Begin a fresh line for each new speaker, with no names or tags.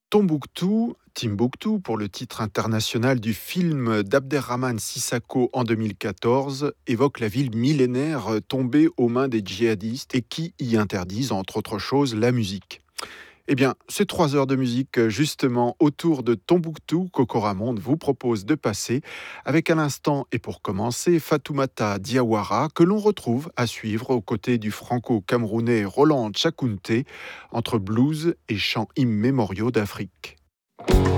Timbuktu pour le titre international du film d'Abderrahmane Sissako en 2014, évoque la ville millénaire tombée aux mains des djihadistes et qui y interdisent, entre autres choses, la musique. Eh bien, ces 3 heures de musique, justement, autour de Tombouctou, qu'Okora Monde vous propose de passer, avec à l'instant, et pour commencer, Fatoumata Diawara, que l'on retrouve à suivre aux côtés du franco-camerounais Roland Tchakounté, entre blues et chants immémoriaux d'Afrique.